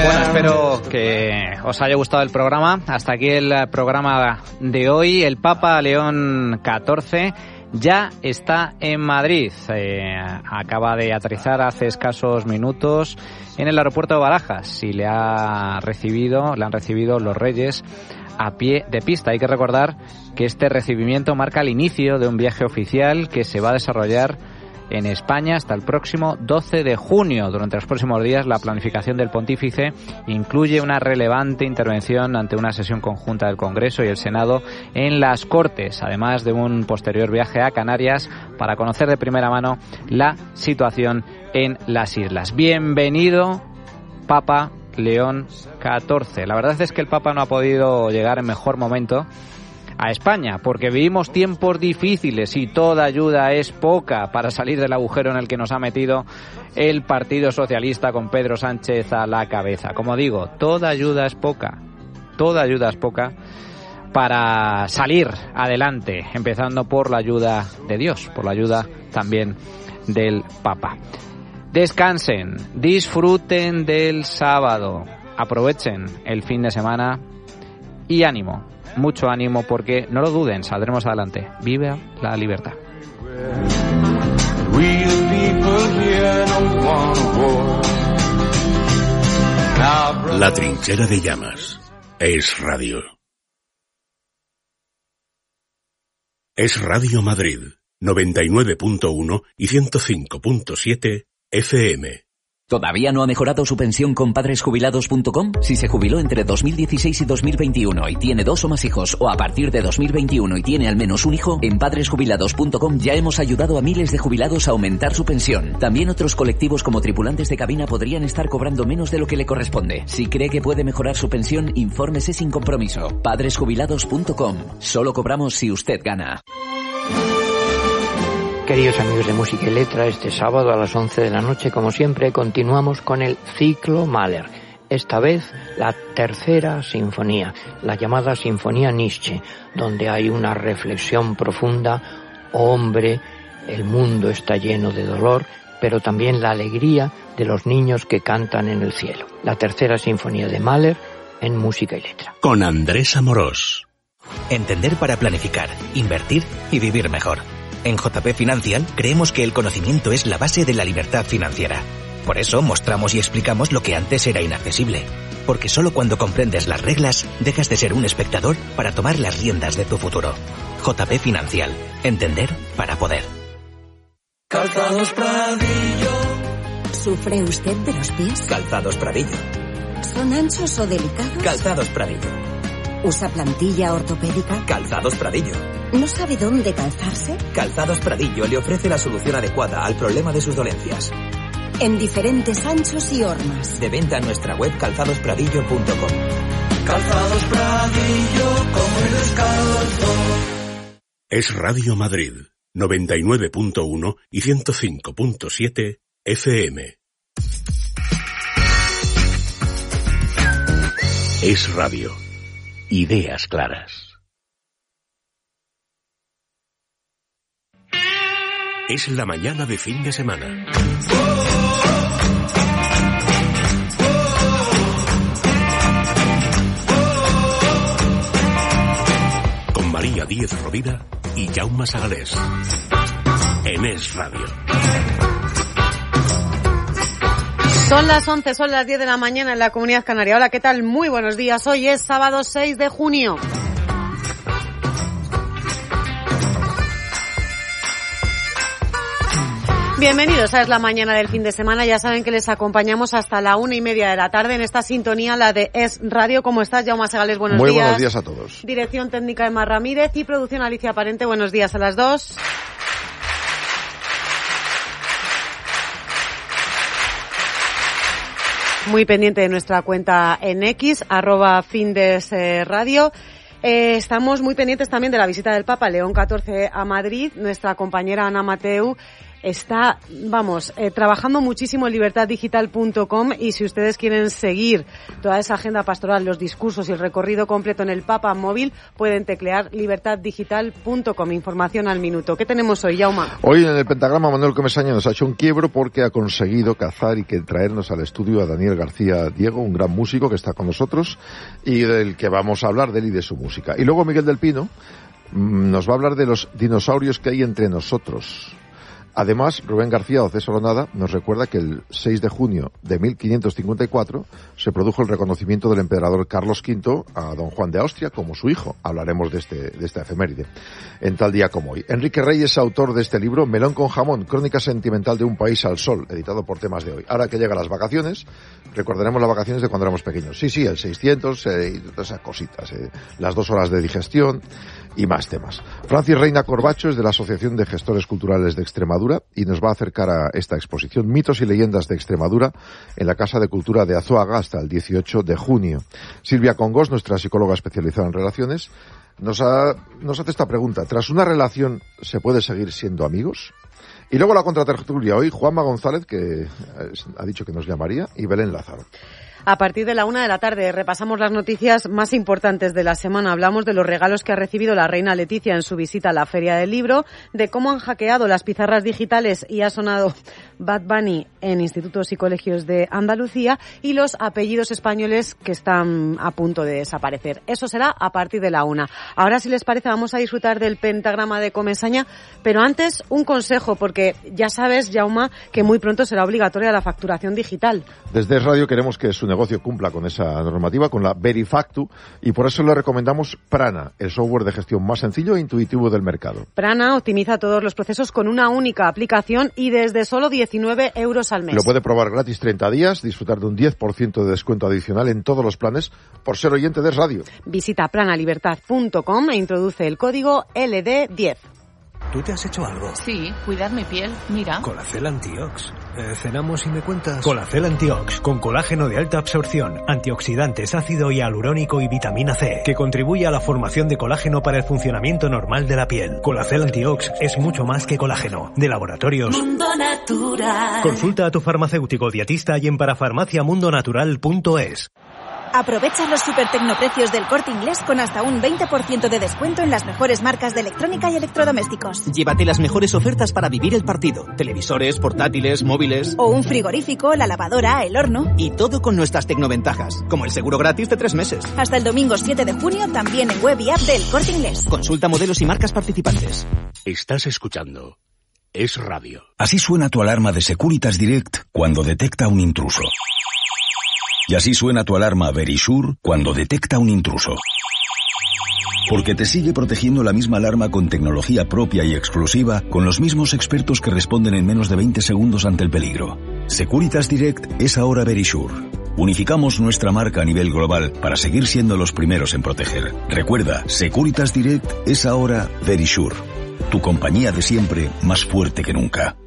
Bueno, espero que os haya gustado el programa. Hasta aquí el programa de hoy. El Papa León XIV ya está en Madrid. Acaba de aterrizar hace escasos minutos en el aeropuerto de Barajas y le han recibido los Reyes a pie de pista. Hay que recordar que este recibimiento marca el inicio de un viaje oficial que se va a desarrollar en España hasta el próximo 12 de junio. Durante los próximos días, la planificación del pontífice incluye una relevante intervención ante una sesión conjunta del Congreso y el Senado en las Cortes, además de un posterior viaje a Canarias para conocer de primera mano la situación en las islas. Bienvenido, Papa León XIV. La verdad es que el Papa no ha podido llegar en mejor momento a España, porque vivimos tiempos difíciles y toda ayuda es poca para salir del agujero en el que nos ha metido el Partido Socialista con Pedro Sánchez a la cabeza. Como digo, toda ayuda es poca para salir adelante, empezando por la ayuda de Dios, por la ayuda también del Papa. Descansen, disfruten del sábado, aprovechen el fin de semana y ánimo. Mucho ánimo, porque no lo duden, saldremos adelante. Viva la libertad. La Trinchera de Llamas. Es Radio. Es Radio Madrid, 99.1 y 105.7 FM. ¿Todavía no ha mejorado su pensión con padresjubilados.com? Si se jubiló entre 2016 y 2021 y tiene 2 o más hijos, o a partir de 2021 y tiene al menos un hijo, en padresjubilados.com ya hemos ayudado a miles de jubilados a aumentar su pensión. También otros colectivos como tripulantes de cabina podrían estar cobrando menos de lo que le corresponde. Si cree que puede mejorar su pensión, infórmese sin compromiso. Padresjubilados.com. Solo cobramos si usted gana. Queridos amigos de Música y Letra, este sábado a las 11 de la noche, como siempre, continuamos con el ciclo Mahler. Esta vez la tercera sinfonía, la llamada Sinfonía Nietzsche, donde hay una reflexión profunda. Hombre, el mundo está lleno de dolor, pero también la alegría de los niños que cantan en el cielo. La tercera sinfonía de Mahler en Música y Letra. Con Andrés Amorós. Entender para planificar, invertir y vivir mejor. En JP Financial creemos que el conocimiento es la base de la libertad financiera. Por eso mostramos y explicamos lo que antes era inaccesible. Porque solo cuando comprendes las reglas, dejas de ser un espectador para tomar las riendas de tu futuro. JP Financial. Entender para poder. Calzados Pradillo. ¿Sufre usted de los pies? Calzados Pradillo. ¿Son anchos o delicados? Calzados Pradillo. ¿Usa plantilla ortopédica? Calzados Pradillo. ¿No sabe dónde calzarse? Calzados Pradillo le ofrece la solución adecuada al problema de sus dolencias. En diferentes anchos y hormas. De venta en nuestra web calzadospradillo.com. Calzados Pradillo, como el descalzo. Es Radio Madrid, 99.1 y 105.7 FM. Es Radio. Ideas claras. Es la mañana de fin de semana. Con María Díez Rovira y Jaume Sagalés. En Es Radio. Son las 11, son las 10 de la mañana en la Comunidad Canaria. Hola, ¿qué tal? Muy buenos días. Hoy es sábado 6 de junio. Bienvenidos a Es la Mañana del fin de semana. Ya saben que les acompañamos hasta la 1:30 de la tarde en esta sintonía, la de Es Radio. ¿Cómo estás, Jaume Segales? Buenos días. Muy buenos días a todos. Dirección técnica Emma Ramírez y producción Alicia Parente. Buenos días a las dos. Muy pendiente de nuestra cuenta en X, @Findesradio. Estamos muy pendientes también de la visita del Papa León XIV a Madrid. Nuestra compañera Ana Mateu está, trabajando muchísimo en libertaddigital.com, y si ustedes quieren seguir toda esa agenda pastoral, los discursos y el recorrido completo en el Papa móvil, pueden teclear libertaddigital.com. Información al minuto. ¿Qué tenemos hoy, Jauma? Hoy en el pentagrama Manuel Comesaña nos ha hecho un quiebro porque ha conseguido cazar y traernos al estudio a Daniel García Diego, un gran músico que está con nosotros y del que vamos a hablar de él y de su música. Y luego Miguel del Pino nos va a hablar de los dinosaurios que hay entre nosotros. Además, Rubén García Océsar Onada nos recuerda que el 6 de junio de 1554 se produjo el reconocimiento del emperador Carlos V a don Juan de Austria como su hijo. Hablaremos de esta efeméride en tal día como hoy. Enrique Rey es autor de este libro, Melón con jamón, crónica sentimental de un país al sol, editado por Temas de Hoy. Ahora que llegan las vacaciones, recordaremos las vacaciones de cuando éramos pequeños. Sí, el 600 y todas esas cositas, las 2 horas de digestión y más temas. Francis Reina Corbacho es de la Asociación de Gestores Culturales de Extremadura y nos va a acercar a esta exposición Mitos y Leyendas de Extremadura en la Casa de Cultura de Azuaga hasta el 18 de junio. Silvia Congos, nuestra psicóloga especializada en relaciones, nos hace esta pregunta. ¿Tras una relación se puede seguir siendo amigos? Y luego la contratertulia hoy, Juanma González, que ha dicho que nos llamaría, y Belén Lázaro. A partir de la 1 p.m, repasamos las noticias más importantes de la semana. Hablamos de los regalos que ha recibido la reina Leticia en su visita a la Feria del Libro, de cómo han hackeado las pizarras digitales y ha sonado Bad Bunny en institutos y colegios de Andalucía, y los apellidos españoles que están a punto de desaparecer. Eso será a partir de la 1. Ahora, si les parece, vamos a disfrutar del pentagrama de Comesaña, pero antes un consejo, porque ya sabes, Jauma, que muy pronto será obligatoria la facturación digital. Desde Radio queremos que su negocio cumpla con esa normativa, con la Verifactu, y por eso le recomendamos Prana, el software de gestión más sencillo e intuitivo del mercado. Prana optimiza todos los procesos con una única aplicación y desde solo 19 euros al mes. Lo puede probar gratis 30 días, disfrutar de un 10% de descuento adicional en todos los planes por ser oyente de Radio. Visita pranalibertad.com e introduce el código LD10. ¿Tú te has hecho algo? Sí, cuidar mi piel, mira. Colacel Antiox. Cenamos y me cuentas. Colacel Antiox, con colágeno de alta absorción, antioxidantes, ácido hialurónico y vitamina C, que contribuye a la formación de colágeno para el funcionamiento normal de la piel. Colacel Antiox es mucho más que colágeno. De Laboratorios Mundo Natural. Consulta a tu farmacéutico dietista y en parafarmaciamundonatural.es. Aprovecha los supertecnoprecios del Corte Inglés con hasta un 20% de descuento en las mejores marcas de electrónica y electrodomésticos. Llévate las mejores ofertas para vivir el partido. Televisores, portátiles, móviles... O un frigorífico, la lavadora, el horno... Y todo con nuestras tecnoventajas, como el seguro gratis de 3 meses. Hasta el domingo 7 de junio también en web y app del Corte Inglés. Consulta modelos y marcas participantes. Estás escuchando Es Radio. Así suena tu alarma de Securitas Direct cuando detecta un intruso. Y así suena tu alarma Verisure cuando detecta un intruso. Porque te sigue protegiendo la misma alarma con tecnología propia y exclusiva, con los mismos expertos que responden en menos de 20 segundos ante el peligro. Securitas Direct es ahora Verisure. Unificamos nuestra marca a nivel global para seguir siendo los primeros en proteger. Recuerda, Securitas Direct es ahora Verisure. Tu compañía de siempre, más fuerte que nunca.